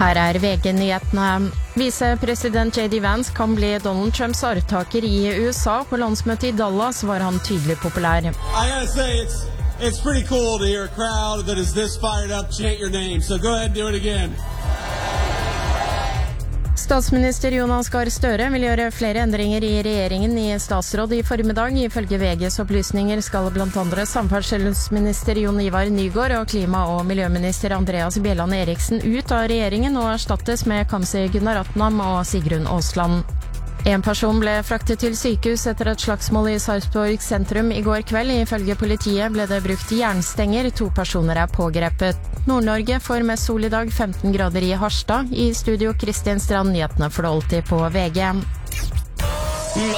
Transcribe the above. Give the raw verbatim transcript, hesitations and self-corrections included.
Her er V G-nyhetene. Visepresident J D Vance kan bli Donald Trumps arvtaker i U S A. På landsmøtet i Dallas var han tydelig populær. I gotta say, it's, it's pretty cool to hear a crowd that is this fired up chant your name. So go ahead and do it again. Statsminister Jonas Gahr Støre vil gjøre flere endringer i regjeringen i statsråd i formiddag. Ifølge V G's opplysninger skal blant andre samferdselsminister Jon Ivar Nygård og klima- og miljøminister Andreas Bjelland Eriksen ut av regjeringen og erstattes med Kamzy Gunaratnam og Sigrun Aasland. En person ble fraktet til sykehus etter et slagsmål i Sarpsborg sentrum i går kveld. Ifølge politiet ble det brukt jernstenger. To personer er pågrepet. Nord-Norge får mest sol i dag, femten grader i Harstad. I studio Kristin Strand, nyhetene for det alltid på V G.